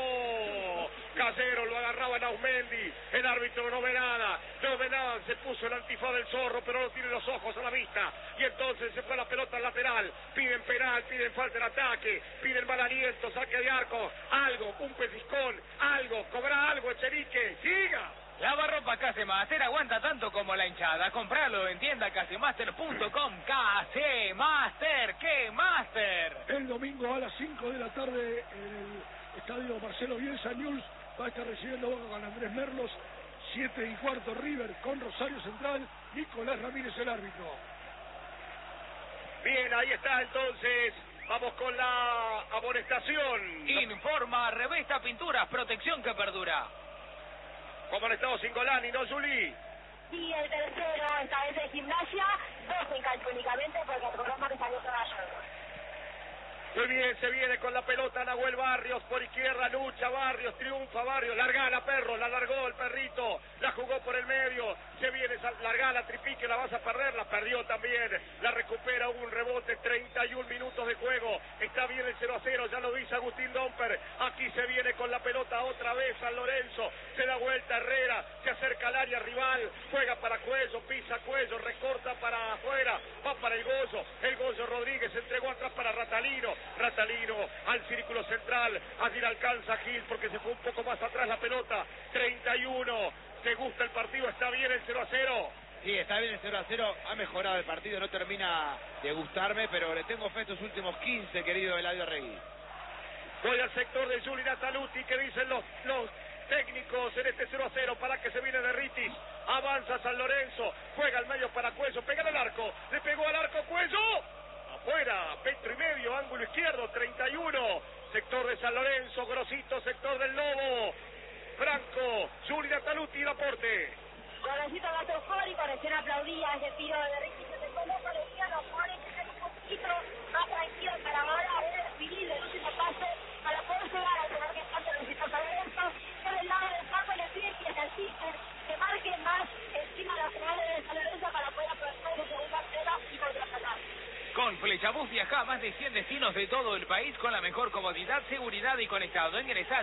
centro, Casero lo agarraba en Ausmendi, el árbitro no ve nada, se puso el antifaz del zorro, pero no tiene los ojos a la vista, y entonces se fue la pelota al lateral, piden penal, piden falta en ataque, piden mal aliento, saque de arco, algo, un pellizcón, algo, cobra algo, Echenique, siga. Lavarropa Casemaster aguanta tanto como la hinchada. Compralo en tienda casemaster.com. Casemaster, ¡qué master! El domingo a las 5 de la tarde en el estadio Marcelo Bielsa, News va a estar recibiendo Boca con Andrés Merlos. 7:15 River con Rosario Central. Nicolás Ramírez el árbitro. Bien, ahí está entonces. Vamos con la amonestación. Informa Revesta Pinturas, protección que perdura. ¿Cómo han estado Cingolani, no, Juli? Sí, el tercero, esta vez en Gimnasia, 2 en cancha únicamente porque el programa que salió caballo. Muy bien, se viene con la pelota Nahuel Barrios, por izquierda lucha Barrios, triunfa Barrios, largala perro, la largó el perrito, la jugó por el medio, se viene, largala Tripique, la vas a perder, la perdió también, la recupera, hubo un rebote, 31 minutos de juego, está bien el 0-0, ya lo dice Agustín Domper, aquí se viene con la pelota otra vez San Lorenzo, se da vuelta Herrera, se acerca al área rival, juega para Cuello, pisa Cuello, recorta para afuera, va para el Goyo Rodríguez, entregó atrás para Ratalino al círculo central, allí la alcanza Gil porque se fue un poco más atrás la pelota, 31, ¿te gusta el partido? ¿Está bien el 0-0? Sí, está bien el 0-0, ha mejorado el partido, no termina de gustarme, pero le tengo fe estos últimos 15, querido Eladio Arregui. Voy al sector de Juli Nataluti, que dicen los técnicos en este 0-0, para que se viene de Ritis, avanza San Lorenzo, juega al medio para Cuello, pega al arco, le pegó al arco Cuello, afuera, metro y medio, ángulo izquierdo, 31, sector de San Lorenzo, Grosito, sector del Lobo, Franco, Juli Nataluti, Laporte. Golosito más eufórico, recién aplaudía ese tiro de Ricky, se coloca, le decía a los jugadores que estén un poquito más tranquilos para ahora ver el vinil del último pase, para poder llegar al tener que estar necesita San Lorenzo, por el lado del campo le pide que marquen más encima de las finales de San Lorenzo para poder aprovechar su segunda prueba y contraatacar. Con Flechabús viaja a más de 100 destinos de todo el país con la mejor comodidad, seguridad y conectado. Ingresa a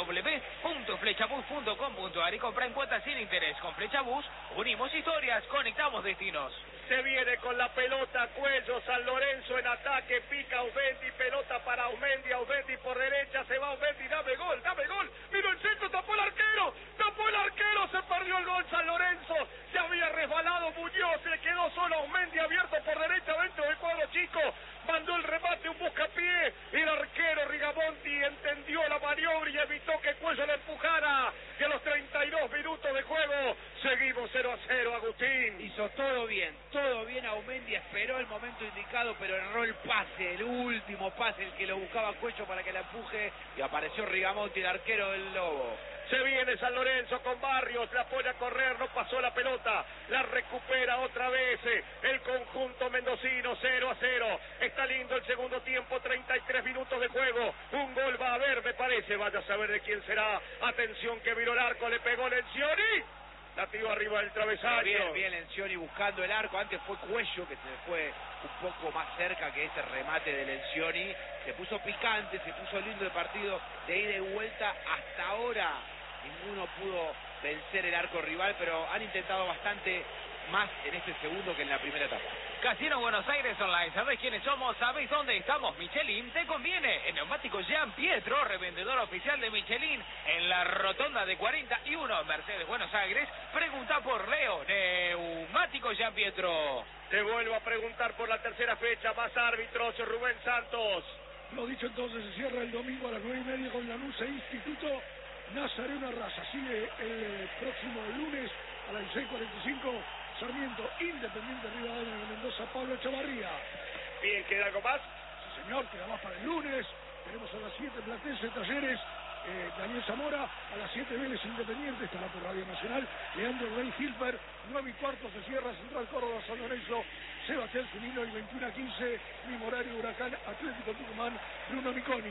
www.flechabús.com.ar y compra en cuotas sin interés. Con Flechabús unimos historias, conectamos destinos. Se viene con la pelota Cuello, San Lorenzo en ataque, pica Aumendi, pelota para Aumendi por derecha, se va Aumendi, dame gol, vino el centro, tapó el arquero, se perdió el gol San Lorenzo, se había resbalado Muñoz, se le quedó solo Aumendi abierto por derecha dentro del cuadro chico, mandó el remate, un buscapié, el arquero Rigamonti entendió la maniobra y evitó que Cuello le empujara, y a los 32 minutos de juego seguimos 0-0, Agustín. Hizo todo bien Aumendi, esperó el momento indicado, pero erró el pase, el último pase, el que lo buscaba Cuello para que la empuje, y apareció Rigamonti, el arquero del Lobo. Se viene San Lorenzo con Barrios, la pone a correr, no pasó la pelota, la recupera otra vez el conjunto mendocino, 0-0. Está lindo el segundo tiempo, 33 minutos de juego, un gol va a haber, me parece, vaya a saber de quién será. Atención que viró el arco, le pegó Lencioni, la tiró arriba del travesaño. Bien Lencioni buscando el arco, antes fue Cuello que se fue un poco más cerca que ese remate de Lencioni. Se puso picante, se puso lindo el partido de ida y vuelta. Hasta ahora ninguno pudo vencer el arco rival, pero han intentado bastante más en este segundo que en la primera etapa. Casino Buenos Aires Online, ¿sabés quiénes somos? ¿Sabés dónde estamos? Michelin, te conviene. En Neumáticos Jean Pietro, revendedor oficial de Michelin, en la rotonda de 41, Mercedes Buenos Aires. Pregunta por Leo, Neumáticos Jean Pietro. Te vuelvo a preguntar por la tercera fecha, más árbitros, Rubén Santos. Lo dicho entonces, se cierra el domingo a las 9:30 con Lanús e Instituto Nazareno Arrasa. Sigue el próximo lunes a las 16:45, Sarmiento Independiente Rivadavia de Mendoza, Pablo Echevarría. Bien, ¿queda algo más? Sí, señor, queda más para el lunes. Tenemos a las 7 Platense Talleres, Daniel Zamora, a las 7 Vélez Independiente, estará por Radio Nacional, Leandro Rey Hilfer, 9:15 se cierra Central Córdoba San Lorenzo, Sebastián Zunino, y 21:15, mismo horario, Huracán Atlético Tucumán, Bruno Miconi.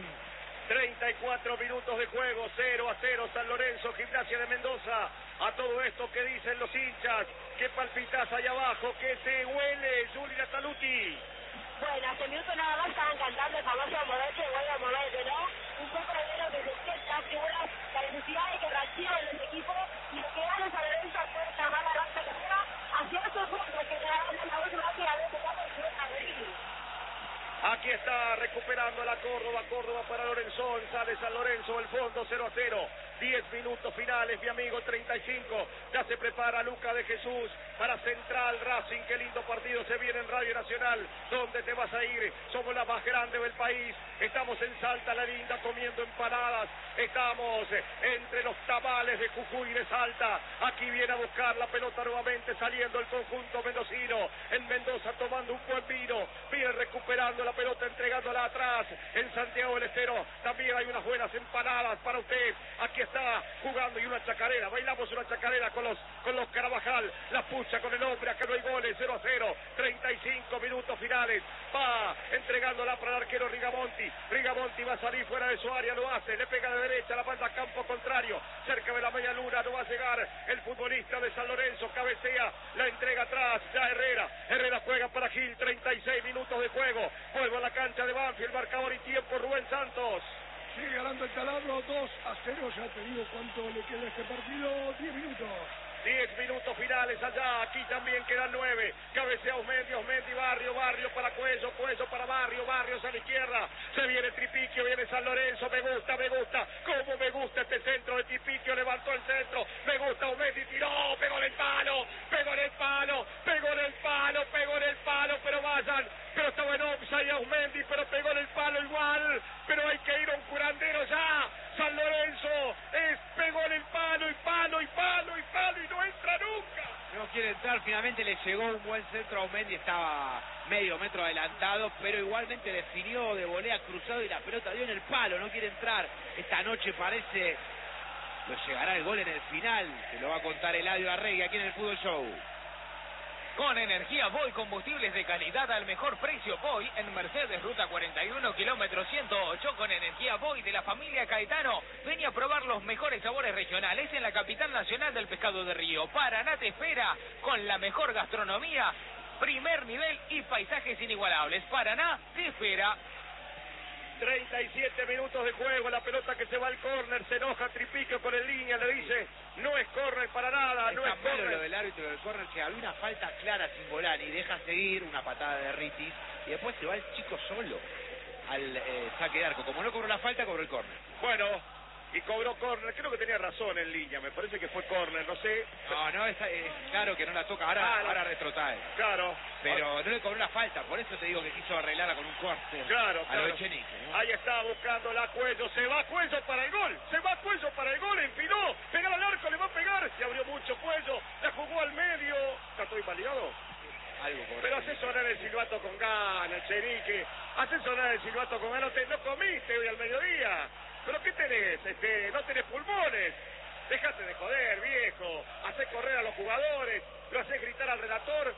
34 minutos de juego, 0-0 San Lorenzo, Gimnasia de Mendoza. A todo esto que dicen los hinchas, ¿qué palpitas allá abajo? ¿Qué se huele, Juli Nataluti? Bueno, hace minutos nada más estaban cantando el famoso moverse, vuelve a moverse, ¿no? Un poco de lo que se sienta, figuras, la necesidad de que reaccionen los equipos, y lo que gana San Lorenzo puede llamar la raza que sea hacia esos puntos que le dan la última que a veces vamos a venir. Aquí está recuperando la Córdoba para Lorenzón, sale San Lorenzo, el fondo 0-0, 10 minutos finales, mi amigo, 35, ya se prepara Luca de Jesús para Central Racing, qué lindo partido se viene en Radio Nacional. ¿Dónde te vas a ir? Somos la más grande del país, estamos en Salta la Linda comiendo empanadas, estamos entre los tamales de Jujuy y de Salta. Aquí viene a buscar la pelota nuevamente, saliendo el conjunto mendocino, en Mendoza tomando un buen vino, viene recuperando la pelota, entregándola atrás en Santiago del Estero. También hay unas buenas empanadas para usted. Aquí está jugando, y una chacarera, bailamos una chacarera con los Carabajal, la pucha con el hombre, acá no hay goles, 0-0, 35 minutos finales, va entregándola para el arquero Rigamonti va a salir fuera de su área, lo hace, le pega de derecha, la manda a campo contrario, cerca de la media luna, no va a llegar el futbolista de San Lorenzo, cabecea, la entrega atrás, ya Herrera juega para Gil, 36 minutos de juego, vuelve a la cancha de Banfield, marcador y tiempo, Rubén Santos. Sigue ganando el Taladro, 2-0, ya te digo cuánto le queda a este partido, 10 minutos. 10 minutos finales allá, aquí también quedan 9, cabecea Osmendi, Barrio para Cuello para Barrios a la izquierda, se viene Tripiquio, viene San Lorenzo, me gusta, como me gusta este centro de Tripiquio, levantó el centro, me gusta Osmendi, tiró, pegó en el palo, pero vayan, pero estaba en offside a Osmendi, pero pegó en el palo igual, pero hay que ir a un curandero ya. San Lorenzo pegó en el palo y no entra nunca. No quiere entrar, finalmente le llegó un buen centro a Aumendi, estaba medio metro adelantado, pero igualmente definió de volea cruzado y la pelota dio en el palo, no quiere entrar. Esta noche parece, lo llegará el gol en el final, se lo va a contar Eladio Arregui aquí en el Fútbol Show. Con Energía Boy, combustibles de calidad al mejor precio. Boy en Mercedes, ruta 41, kilómetro 108. Con Energía Boy de la familia Caetano. Ven a probar los mejores sabores regionales en la capital nacional del pescado de río. Paraná te espera con la mejor gastronomía, primer nivel y paisajes inigualables. Paraná te espera. 37 minutos de juego, la pelota que se va al córner, se enoja Tripiquio con el línea, le dice, no es córner para nada, no es malo córner. Lo del árbitro del córner, que había una falta clara sin Volani, deja seguir una patada de Ritis, y después se va el chico solo al saque de arco. Como no cobró la falta, cobró el córner. Bueno, y cobró córner. Creo que tenía razón en línea, me parece que fue córner, no sé. No, es claro que no la toca, ahora retrotrae. Claro. Pero no le cobró la falta, por eso te digo que quiso arreglarla con un corte. Claro, a lo Echenique, ¿no? Ahí está buscando la Cuello, se va Cuello para el gol, empinó, pegó al arco, le va a pegar, se abrió mucho Cuello, la jugó al medio. ¿Está todo invalidado? Algo por Pero hace sonar el silbato con ganas, Echenique. Hace sonar el silbato con ganas. No comiste hoy al mediodía. ¿Pero qué tenés? No tenés pulmones. Dejate de joder, viejo. Hacés correr a los jugadores. Lo hacés gritar al relator.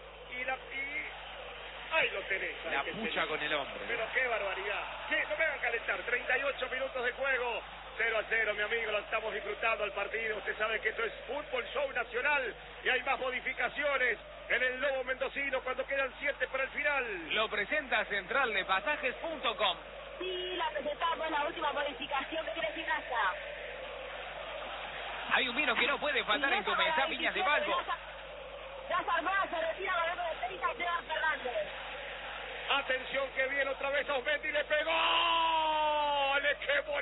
Ahí lo tenés. La pucha con el hombre. Pero qué barbaridad. No me hagan calentar. 38 minutos de juego. 0-0, mi amigo, lo estamos disfrutando el partido. Usted sabe que esto es Fútbol Show Nacional y hay más modificaciones en el Lobo Mendocino cuando quedan 7 para el final. Lo presenta centraldepasajes.com. Sí, la presentamos, la última modificación que tiene Gimnasia. Hay un vino que no puede faltar en tu mesa, Viñas de Balbo. Las Armadas se retira gobierno de 30 Esteban Fernández. Atención que viene otra vez Osmendi, le pegó, le quemó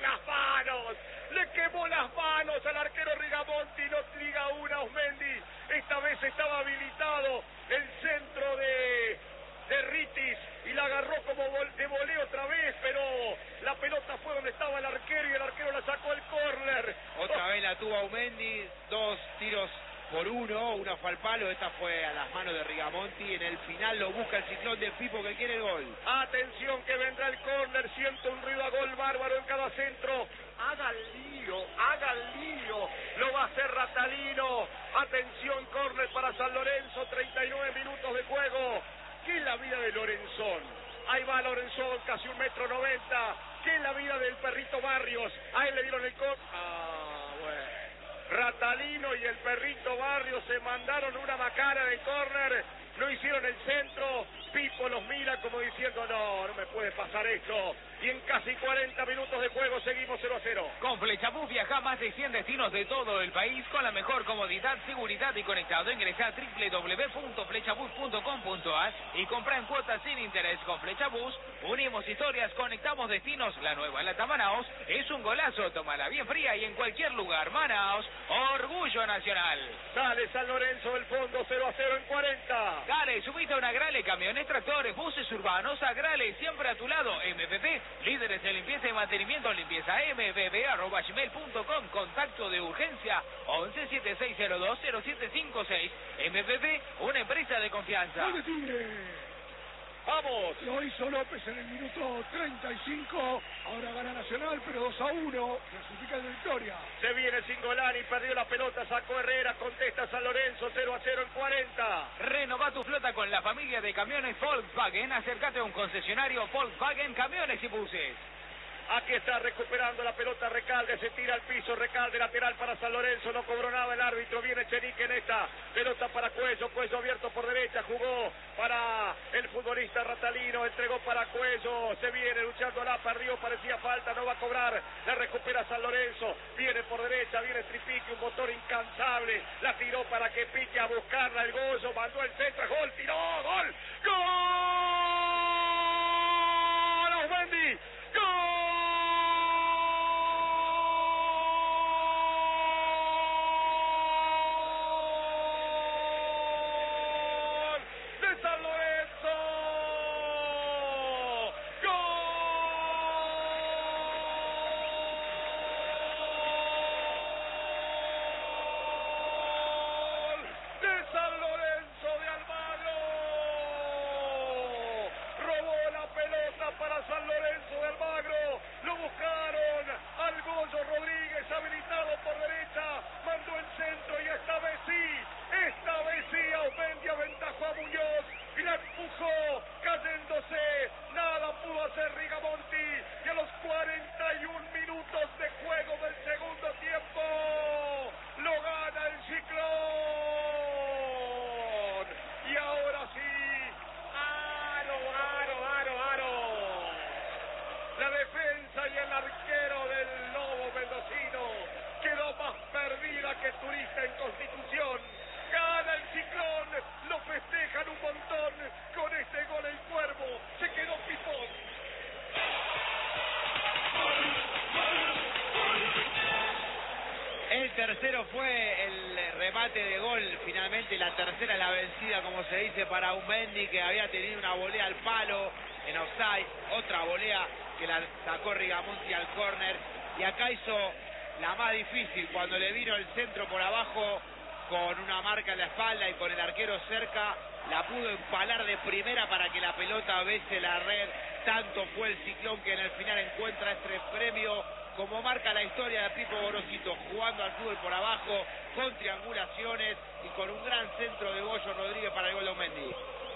las manos al arquero Rigamonti, no liga una Osmendi, esta vez estaba habilitado el centro de Ritis y la agarró como de voleo otra vez, pero la pelota fue donde estaba el arquero y el arquero la sacó al córner. Otra vez la tuvo Aumendi, 2 tiros por 1, una fue al palo, esta fue a las manos de Rigamonti, en el final lo busca el Ciclón de Pipo que quiere el gol. Atención que vendrá el córner, siento un ruido a gol bárbaro en cada centro. Haga lío, lo va a hacer Ratalino. Atención, córner para San Lorenzo, 39 minutos de juego. ¿Qué es la vida de Lorenzón? Ahí va Lorenzón, casi 1,90 m. ¿Qué es la vida del perrito Barrios? A él le dieron el córner. Bueno. Ratalino y el perrito Barrios se mandaron una macana de córner, no hicieron el centro. Pipo los mira como diciendo no me puede pasar esto. Y en casi 40 minutos de juego seguimos 0-0. Con Flechabús viaja más de 100 destinos de todo el país con la mejor comodidad, seguridad y conectado. Ingresa a www.flechabús.com.ar y compra en cuotas sin interés. Con Flechabús unimos historias, conectamos destinos. La nueva Lata Manaos es un golazo, tómala bien fría y en cualquier lugar. Manaos, orgullo nacional. Sale San Lorenzo del fondo, 0-0 en 40. Dale, subite a una Grale, camiones, tractores, buses urbanos, a Grale, siempre a tu lado. MPP, líderes de limpieza y mantenimiento, limpieza mpp@gmail.com. Contacto de urgencia 1176020756. MPP, una empresa de confianza. ¡Gol de Tigre! ¡Vamos! Lo hizo López en el minuto 35. Ahora gana Nacional, pero 2-1. Clasifica de victoria. Se viene Cingolani, perdió la pelota, sacó Herrera, contesta San Lorenzo, 0-0 en 40. Renova tu flota con la familia de camiones Volkswagen. Acércate a un concesionario Volkswagen Camiones y Buses. Aquí está recuperando la pelota Recalde, se tira al piso, Recalde lateral para San Lorenzo, no cobró nada el árbitro, viene Echenique en esta, pelota para Cuello, Cuello abierto por derecha, jugó para el futbolista Ratalino, entregó para Cuello, se viene luchándola, perdió, parecía falta, no va a cobrar, la recupera San Lorenzo, viene por derecha, viene Tripique, un motor incansable, la tiró para que pique a buscarla el Goyo, mandó el centro, gol, tiró, gol, ¡gol! ¡Osmendi! ¡Gol! remate de gol, finalmente la tercera es la vencida, como se dice, para Aumendi, que había tenido una volea al palo en offside, otra volea que la sacó Rigamonti al córner, y acá hizo la más difícil, cuando le vino el centro por abajo, con una marca en la espalda y con el arquero cerca, la pudo empalar de primera para que la pelota bese la red. Tanto fue el Ciclón que en el final encuentra este premio, como marca la historia de Pipo Gorosito, jugando al fútbol por abajo, con triangulaciones y con un gran centro de Goyo Rodríguez para el gol de Aumendi.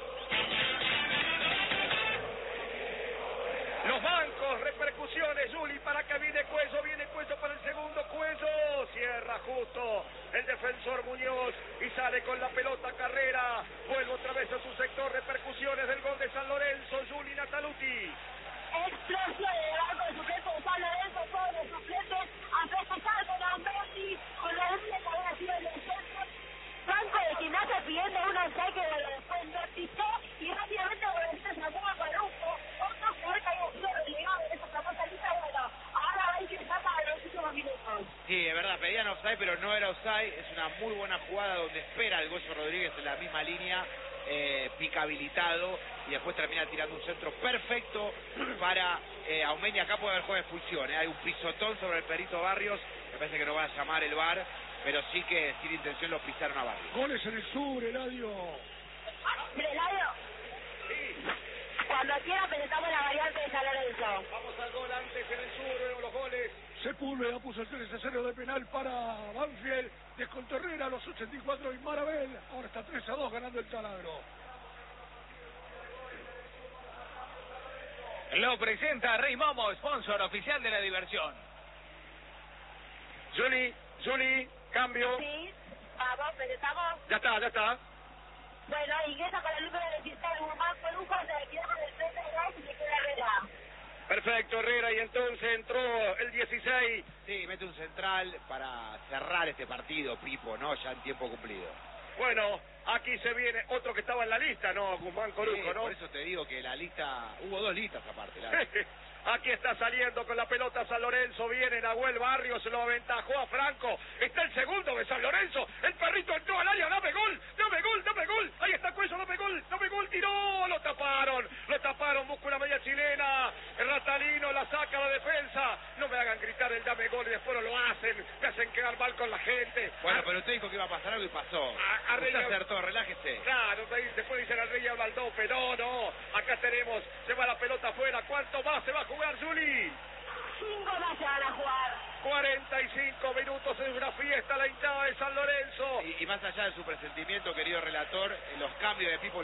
Los bancos, repercusiones, Juli, para que viene Cuello para el segundo, Cuello, cierra justo el defensor Muñoz y sale con la pelota Carrera, vuelve otra vez a su sector, repercusiones del gol de San Lorenzo, Juli Nataluti. Explosión de banco de suplentes de San Lorenzo, todos los suplentes a festejar con Aumendi, con la única que había sido el centro. Banco de Gimnasia pidiendo un offside que después invertizó y rápidamente Gorosito se sacó a Paruco, otro jugador que había sido relegado en esa famosa lista. Bueno, ahora va a ingresar para los últimos minutos. Sí, es verdad, pedían offside, pero no era offside. Es una muy buena jugada donde espera el Goyo Rodríguez en la misma línea, pica habilitado y después termina tirando un centro perfecto para Aumendi. Acá puede haber juego de expulsión, hay un pisotón sobre el Perito Barrios, me parece que no va a llamar el VAR, pero sí que sin intención lo pisaron a Barrios. Goles en el sur, Eladio. Eladio, cuando quiera presentamos la variante de San Lorenzo. Vamos al gol antes en el sur, los goles. Sepúlveda puso el 3-0 de penal para Banfield, descontó Herrera a los 84 y Marabel, ahora está 3-2 ganando el Taladro. Lo presenta Rey Momo, sponsor oficial de la diversión. Juli, cambio. Sí, vamos, presentamos. Ya está. Bueno, ingresa con el número 16, Guzmán con un corte de quedamos del frente de gol y se queda Herrera. Perfecto, Herrera, y entonces entró el 16. Sí, mete un central para cerrar este partido, Pipo, ¿no? Ya en tiempo cumplido. Bueno, aquí se viene otro que estaba en la lista, ¿no? Guzmán Corujo, Sí, ¿no? por eso te digo que la lista, hubo dos listas aparte. Aquí está saliendo con la pelota San Lorenzo, viene Nahuel Barrios, lo aventajó a Franco, está el segundo de San Lorenzo, el perrito entró al área, dame gol, ahí está Cuello, dame gol, tiró, lo taparon, busca una media chilena, el Ratalino la saca a la defensa, no me hagan gritar el dame gol y después no lo hacen, me hacen quedar mal con la gente. Bueno, pero usted dijo que iba a pasar algo y pasó. Usted acertó, relájese. Claro, después dicen al Rey Baldope, no, acá tenemos, se va la pelota afuera, ¿cuánto más se va a jugar, Juli? 5 más se van a jugar. 45 minutos, es una fiesta la hinchada de San Lorenzo. Y más allá de su presentimiento, querido relator, los cambios de Pipo